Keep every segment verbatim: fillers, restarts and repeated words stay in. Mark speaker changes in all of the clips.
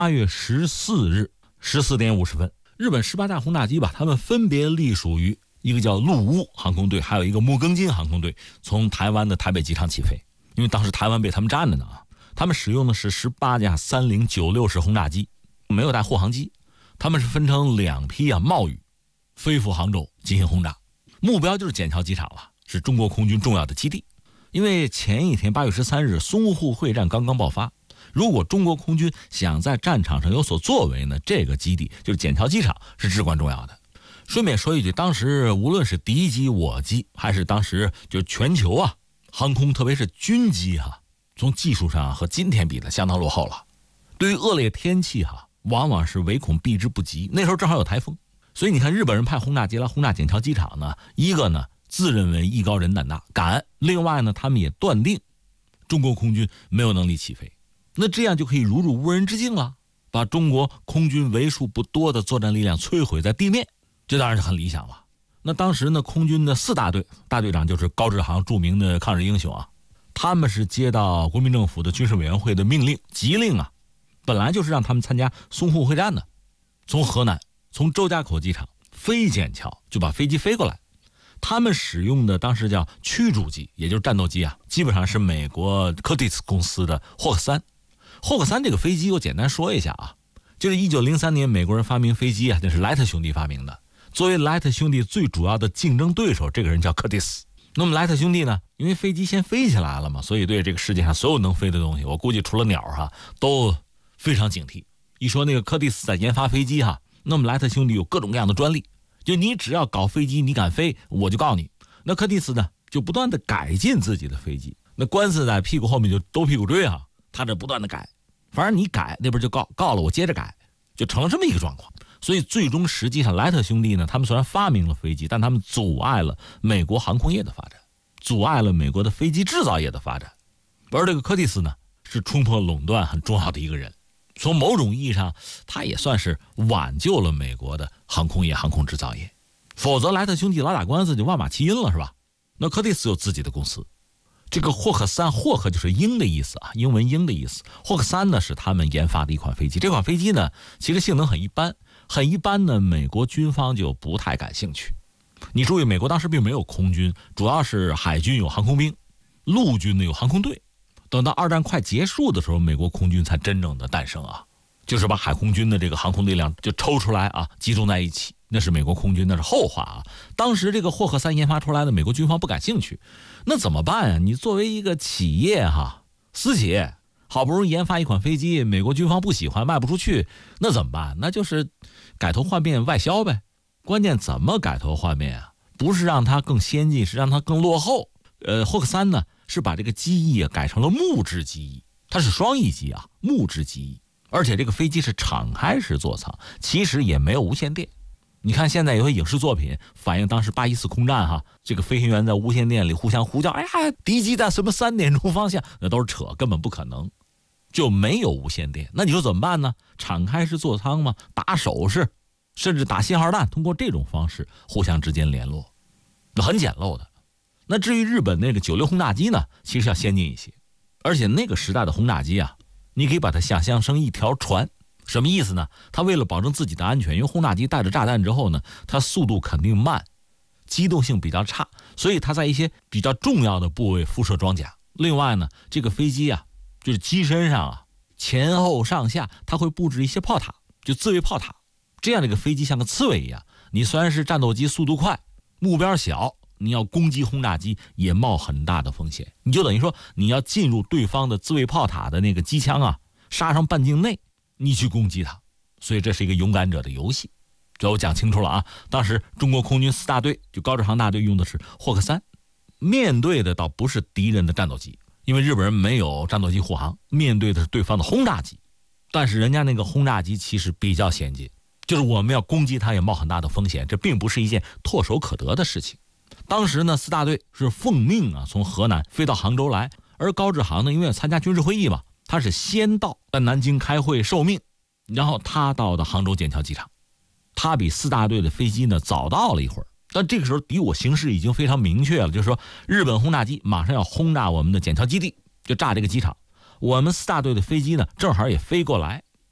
Speaker 1: 八月十四日十四点五十分，日本十八架轰炸机吧，他们分别隶属于一个叫陆乌航空队，还有一个木更津航空队，从台湾的台北机场起飞。因为当时台湾被他们占着呢啊，他们使用的是十八架三零九六式轰炸机，没有带护航机。他们是分成两批啊，冒雨飞赴杭州进行轰炸，目标就是笕桥机场了，是中国空军重要的基地。因为前一天八月十三日淞沪会战刚刚爆发，如果中国空军想在战场上有所作为呢，这个基地就是笕桥机场是至关重要的。顺便说一句，当时无论是敌机我机，还是当时就全球啊航空，特别是军机哈、啊，从技术上和今天比的相当落后了。对于恶劣天气哈、啊，往往是唯恐避之不及。那时候正好有台风，所以你看日本人派轰炸机来轰炸笕桥机场呢，一个呢自认为艺高人胆大敢，另外呢他们也断定中国空军没有能力起飞，那这样就可以如入无人之境了，把中国空军为数不多的作战力量摧毁在地面，这当然是很理想了。那当时呢，空军的四大队，大队长就是高志航，著名的抗日英雄啊，他们是接到国民政府的军事委员会的命令急令啊，本来就是让他们参加淞沪会战的，从河南从周家口机场飞笕桥，就把飞机飞过来。他们使用的当时叫驱逐机，也就是战斗机啊，基本上是美国柯蒂斯公司的霍克三。霍克三这个飞机我简单说一下啊，就是一九零三年美国人发明飞机啊，那是莱特兄弟发明的。作为莱特兄弟最主要的竞争对手，这个人叫柯蒂斯。那么莱特兄弟呢，因为飞机先飞起来了嘛，所以对这个世界上所有能飞的东西，我估计除了鸟哈、啊，都非常警惕。一说那个柯蒂斯在研发飞机哈、啊，那么莱特兄弟有各种各样的专利，就你只要搞飞机，你敢飞，我就告你。那柯蒂斯呢，就不断的改进自己的飞机，那官司在屁股后面就兜屁股追啊，他这不断的改，反正你改那边就告告了我，接着改，就成了这么一个状况。所以最终实际上莱特兄弟呢，他们虽然发明了飞机，但他们阻碍了美国航空业的发展，阻碍了美国的飞机制造业的发展。而这个柯蒂斯呢，是冲破垄断很重要的一个人，从某种意义上他也算是挽救了美国的航空业航空制造业。否则莱特兄弟老打官司就万马齐喑了，是吧？那柯蒂斯有自己的公司，这个霍克三，霍克就是鹰的意思啊，英文鹰的意思。霍克三呢是他们研发的一款飞机，这款飞机呢其实性能很一般，很一般呢，美国军方就不太感兴趣。你注意，美国当时并没有空军，主要是海军有航空兵，陆军呢有航空队。等到二战快结束的时候，美国空军才真正的诞生啊，就是把海空军的这个航空力量就抽出来啊，集中在一起。那是美国空军，那是后话啊。当时这个霍克三研发出来的，美国军方不感兴趣，那怎么办啊？你作为一个企业哈，私企业，好不容易研发一款飞机，美国军方不喜欢，卖不出去，那怎么办？那就是改头换面外销呗。关键怎么改头换面啊？不是让它更先进，是让它更落后。呃，霍克三呢是把这个机翼啊改成了木质机翼，它是双翼机啊，木质机翼，而且这个飞机是敞开式座舱，其实也没有无线电。你看现在有些影视作品反映当时八一四空战哈，这个飞行员在无线电里互相呼叫，哎呀，敌机在什么三点钟方向，那都是扯，根本不可能，就没有无线电。那你说怎么办呢？敞开式座舱嘛，打手势，甚至打信号弹，通过这种方式互相之间联络，那很简陋的。那至于日本那个九六轰炸机呢，其实要先进一些，而且那个时代的轰炸机啊，你可以把它想象成一条船。什么意思呢？他为了保证自己的安全，因为轰炸机带着炸弹之后呢，它速度肯定慢，机动性比较差，所以它在一些比较重要的部位敷设装甲。另外呢，这个飞机啊，就是机身上啊，前后上下它会布置一些炮塔，就自卫炮塔。这样的一个飞机像个刺猬一样，你虽然是战斗机，速度快，目标小，你要攻击轰炸机也冒很大的风险。你就等于说你要进入对方的自卫炮塔的那个机枪啊，杀上半径内，你去攻击它，所以这是一个勇敢者的游戏。这我讲清楚了啊。当时中国空军四大队，就高志航大队用的是霍克三，面对的倒不是敌人的战斗机，因为日本人没有战斗机护航，面对的是对方的轰炸机。但是人家那个轰炸机其实比较先进，就是我们要攻击它也冒很大的风险，这并不是一件唾手可得的事情。当时呢，四大队是奉命啊从河南飞到杭州来，而高志航呢，因为要参加军事会议嘛，他是先到在南京开会受命，然后他到的杭州笕桥机场。他比四大队的飞机呢早到了一会儿，但这个时候敌我形势已经非常明确了，就是说日本轰炸机马上要轰炸我们的笕桥基地，就炸这个机场。我们四大队的飞机呢正好也飞过来，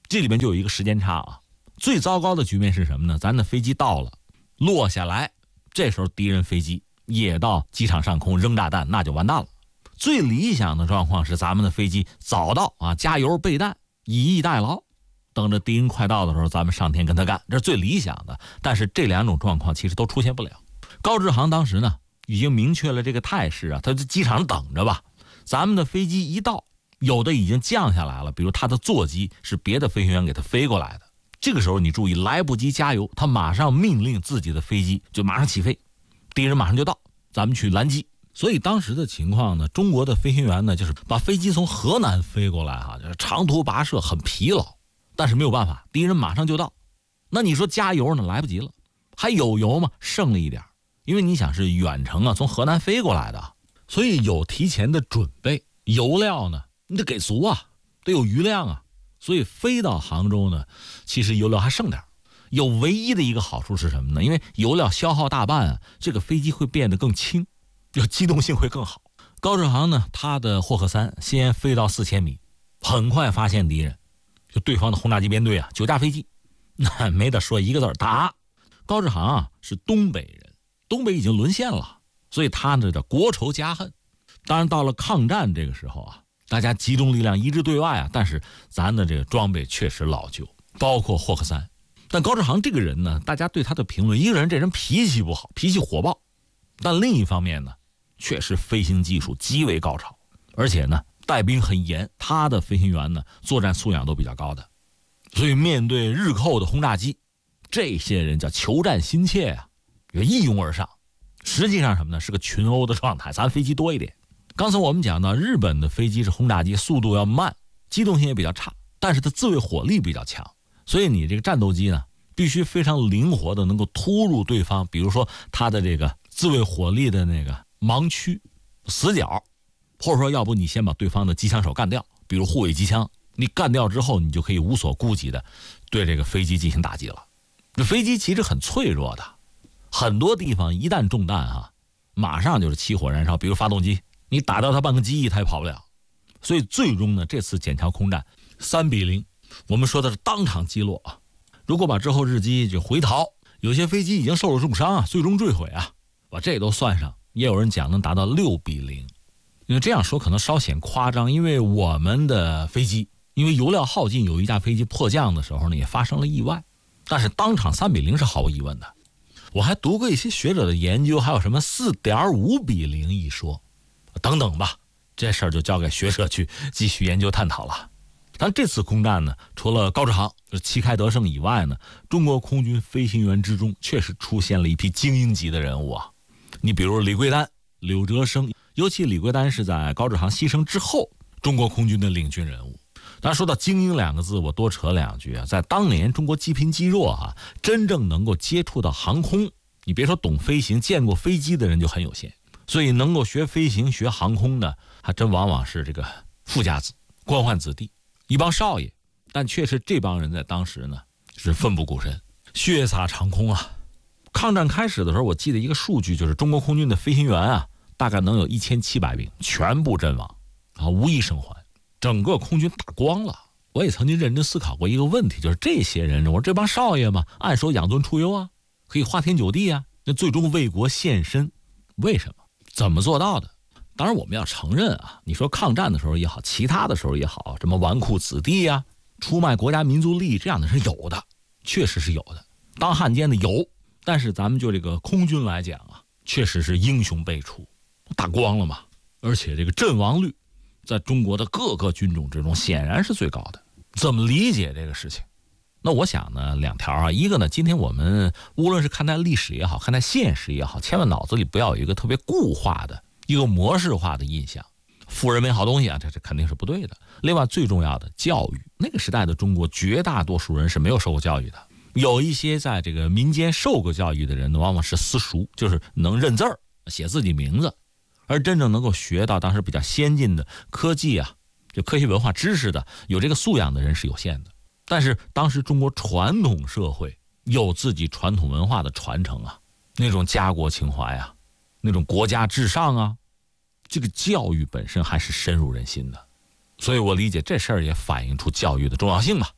Speaker 1: 这里面就有一个时间差啊。最糟糕的局面是什么呢？咱的飞机到了，落下来，这时候敌人飞机也到机场上空扔炸弹，那就完蛋了。最理想的状况是咱们的飞机早到啊，加油备弹，以逸待劳，等着敌人快到的时候，咱们上天跟他干，这是最理想的。但是这两种状况其实都出现不了。高志航当时呢已经明确了这个态势啊，他在机场等着吧，咱们的飞机一到，有的已经降下来了，比如他的座机是别的飞行员给他飞过来的。这个时候你注意，来不及加油，他马上命令自己的飞机就马上起飞，敌人马上就到，咱们去拦击。所以当时的情况呢，中国的飞行员呢就是把飞机从河南飞过来哈，就是长途跋涉很疲劳，但是没有办法，敌人马上就到。那你说加油呢，来不及了，还有油吗？剩了一点，因为你想是远程啊，从河南飞过来的，所以有提前的准备，油料呢你得给足啊，得有余量啊。所以飞到杭州呢，其实油料还剩点。有唯一的一个好处是什么呢？因为油料消耗大半啊，这个飞机会变得更轻，就机动性会更好。高志航呢，他的霍克三先飞到四千米，很快发现敌人，就对方的轰炸机编队啊，九架飞机，那没得说，一个字打。高志航啊是东北人，东北已经沦陷了，所以他呢叫国仇家恨。当然到了抗战这个时候啊，大家集中力量一致对外啊，但是咱的这个装备确实老旧，包括霍克三。但高志航这个人呢，大家对他的评论，一个人这人脾气不好，脾气火爆，但另一方面呢，确实飞行技术极为高超，而且呢带兵很严，他的飞行员呢作战素养都比较高的，所以面对日寇的轰炸机，这些人叫求战心切啊，也一拥而上。实际上什么呢？是个群殴的状态，咱飞机多一点。刚才我们讲到，日本的飞机是轰炸机，速度要慢，机动性也比较差，但是它自卫火力比较强，所以你这个战斗机呢，必须非常灵活的能够突入对方，比如说它的这个自卫火力的那个盲区、死角，或者说要不你先把对方的机枪手干掉，比如护卫机枪，你干掉之后，你就可以无所顾忌的对这个飞机进行打击了。这飞机其实很脆弱的，很多地方一旦中弹啊，马上就是起火燃烧，比如发动机，你打掉它半个机翼，它也跑不了。所以最终呢，这次笕桥空战三比零，我们说的是当场击落啊。如果把之后日机就回逃，有些飞机已经受了重伤啊，最终坠毁啊，把这都算上，也有人讲能达到六比零。因为这样说可能稍显夸张，因为我们的飞机因为油料耗尽，有一架飞机迫降的时候呢，也发生了意外，但是当场三比零是毫无疑问的。我还读过一些学者的研究，还有什么四点五比零一说，等等吧，这事儿就交给学者去继续研究探讨了。但这次空战呢，除了高志航就是旗开得胜以外呢，中国空军飞行员之中确实出现了一批精英级的人物啊。你比如李桂丹、柳哲生，尤其李桂丹是在高志航牺牲之后，中国空军的领军人物。当然说到精英两个字，我多扯两句啊。在当年中国积贫积弱啊，真正能够接触到航空，你别说懂飞行，见过飞机的人就很有限。所以能够学飞行、学航空的，还真往往是这个富家子、官宦子弟，一帮少爷。但确实这帮人在当时呢是奋不顾身，血洒长空啊。抗战开始的时候，我记得一个数据，就是中国空军的飞行员啊，大概能有一千七百名全部阵亡啊，无一生还，整个空军打光了。我也曾经认真思考过一个问题，就是这些人，我说这帮少爷嘛，按说养尊处优啊，可以花天酒地啊，那最终为国献身，为什么？怎么做到的？当然我们要承认啊，你说抗战的时候也好，其他的时候也好，什么纨绔子弟啊，出卖国家民族利益，这样的是有的，确实是有的，当汉奸的有。但是咱们就这个空军来讲啊，确实是英雄辈出，打光了嘛。而且这个阵亡率在中国的各个军种之中显然是最高的。怎么理解这个事情？那我想呢，两条啊，一个呢，今天我们无论是看待历史也好，看待现实也好，千万脑子里不要有一个特别固化的一个模式化的印象，富人没好东西啊，这这肯定是不对的。另外最重要的，教育，那个时代的中国绝大多数人是没有受过教育的，有一些在这个民间受过教育的人，往往是私塾，就是能认字儿、写自己名字，而真正能够学到当时比较先进的科技啊，就科学文化知识的，有这个素养的人是有限的。但是当时中国传统社会有自己传统文化的传承啊，那种家国情怀啊，那种国家至上啊，这个教育本身还是深入人心的。所以我理解这事儿也反映出教育的重要性嘛。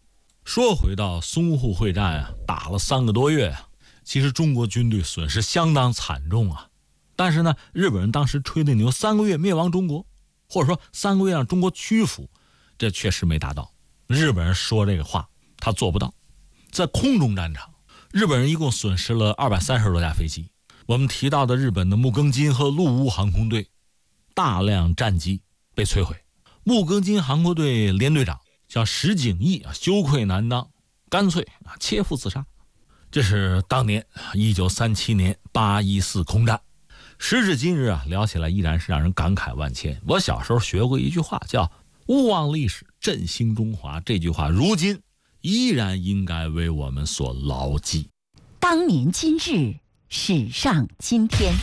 Speaker 1: 说回到淞沪会战啊，打了三个多月啊，其实中国军队损失相当惨重啊。但是呢，日本人当时吹的牛三个月灭亡中国，或者说三个月让中国屈服，这确实没达到。日本人说这个话，他做不到。在空中战场，日本人一共损失了二百三十多架飞机。我们提到的日本的木更津和陆乌航空队，大量战机被摧毁。木更津航空队连队长叫石井毅啊，羞愧难当，干脆啊切腹自杀。这是当年一九三七年八一四空战。时至今日啊，聊起来依然是让人感慨万千。我小时候学过一句话，叫勿忘历史，振兴中华。这句话如今依然应该为我们所牢记。
Speaker 2: 当年今日，史上今天。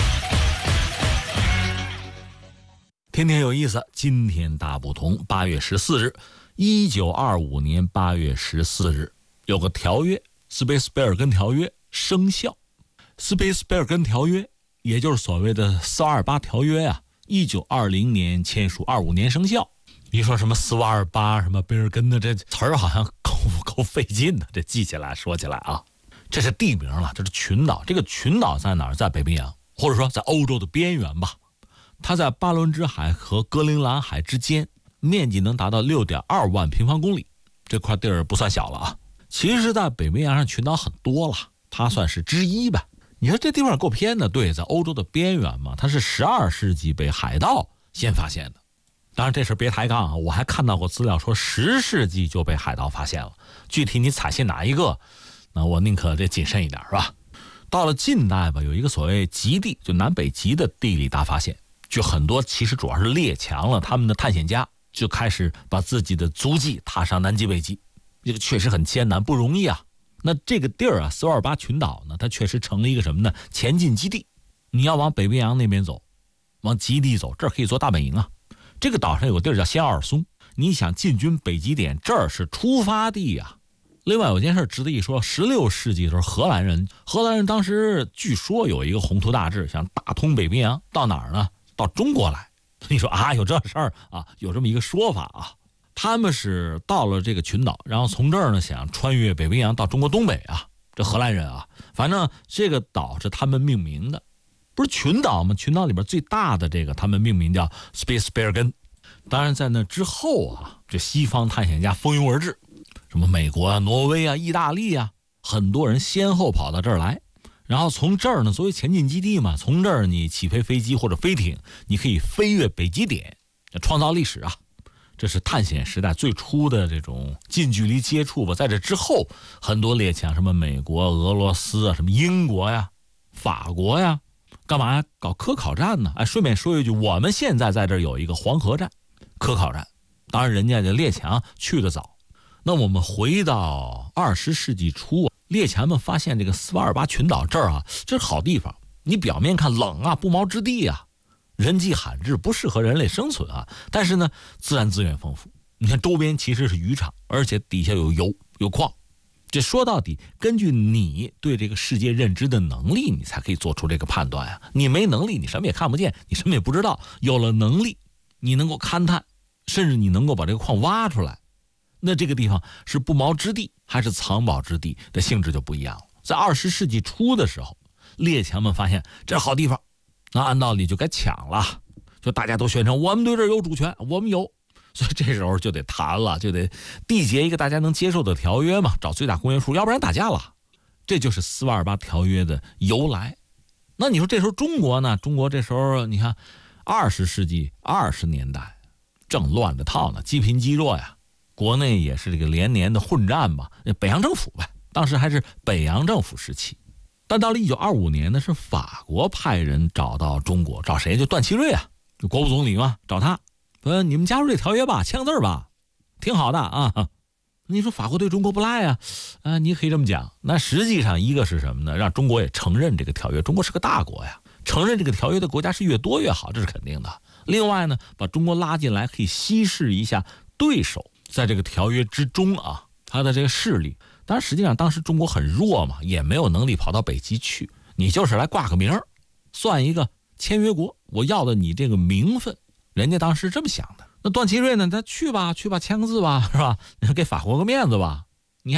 Speaker 1: 天天有意思，今天大不同。八月十四日，一九二五年八月十四日，有个条约，斯佩斯贝尔根条约生效。斯佩斯贝尔根条约，也就是所谓的四二八条约啊，一九二零年签署，二五年生效。你说什么四二八什么贝尔根的，这词儿好像够够费劲的，这记起来说起来啊，这是地名了，这是群岛。这个群岛在哪儿？在北冰洋，或者说在欧洲的边缘吧。它在巴伦支海和格陵兰海之间，面积能达到 六点二万平方公里，这块地儿不算小了啊。其实在北冰洋上群岛很多了，它算是之一吧。你说这地方够偏的，对，在欧洲的边缘嘛。它是十二世纪被海盗先发现的，当然这事别抬杠啊，我还看到过资料说十世纪就被海盗发现了，具体你采信哪一个，那我宁可这谨慎一点，是吧？到了近代吧，有一个所谓极地，就南北极的地理大发现，就很多其实主要是列强了，他们的探险家就开始把自己的足迹踏上南极北极，这个确实很艰难不容易啊。那这个地儿啊，四二八群岛呢，它确实成了一个什么呢？前进基地。你要往北冰洋那边走，往极地走，这儿可以做大本营啊。这个岛上有个地儿叫仙奥尔松，你想进军北极点，这儿是出发地啊。另外有件事值得一说，十六世纪的时候，荷兰人，荷兰人当时据说有一个宏图大志，想打通北冰洋，到哪儿呢？到中国来。你说啊，有这事儿啊，有这么一个说法啊。他们是到了这个群岛，然后从这儿呢想穿越北冰洋到中国东北啊。这荷兰人啊，反正这个岛是他们命名的，不是群岛吗？群岛里边最大的这个他们命名叫 Spitsbergen。当然在那之后啊，这西方探险家蜂拥而至，什么美国啊、挪威啊、意大利啊，很多人先后跑到这儿来。然后从这儿呢，作为前进基地嘛，从这儿你起飞飞机或者飞艇，你可以飞越北极点，创造历史啊。这是探险时代最初的这种近距离接触吧。在这之后，很多列强，什么美国、俄罗斯啊，什么英国呀、法国呀，干嘛呀？搞科考站呢？哎，顺便说一句，我们现在在这儿有一个黄河站，科考站。当然，人家的列强去得早。那我们回到二十世纪初啊，列强们发现这个斯瓦尔巴群岛这儿啊，这是好地方。你表面看冷啊，不毛之地啊。人迹罕至，不适合人类生存啊！但是呢，自然资源丰富。你看周边其实是渔场，而且底下有油有矿。这说到底，根据你对这个世界认知的能力，你才可以做出这个判断啊！你没能力，你什么也看不见，你什么也不知道。有了能力，你能够勘探，甚至你能够把这个矿挖出来，那这个地方是不毛之地还是藏宝之地的性质就不一样了。在二十世纪初的时候，列强们发现这是好地方。那按道理就该抢了，就大家都宣称我们对这儿有主权，我们有，所以这时候就得谈了，就得缔结一个大家能接受的条约嘛，找最大公约数，要不然打架了。这就是四二八条约的由来。那你说这时候中国呢？中国这时候你看，二十世纪二十年代正乱着套呢，积贫积弱呀，国内也是这个连年的混战吧，北洋政府呗，当时还是北洋政府时期。但到了一九二五年呢，是法国派人找到中国，找谁？就段祺瑞啊，就国务总理嘛，找他，说你们加入这条约吧，签字吧，挺好的啊。你说法国对中国不赖啊，啊，你可以这么讲。那实际上一个是什么呢？让中国也承认这个条约，中国是个大国呀，承认这个条约的国家是越多越好，这是肯定的。另外呢，把中国拉进来，可以稀释一下对手在这个条约之中啊，他的这个势力。当然实际上当时中国很弱嘛，也没有能力跑到北极去，你就是来挂个名，算一个签约国，我要的你这个名分。人家当时这么想的。那段祺瑞呢，他去吧去吧，签个字吧，是吧？给法国个面子吧。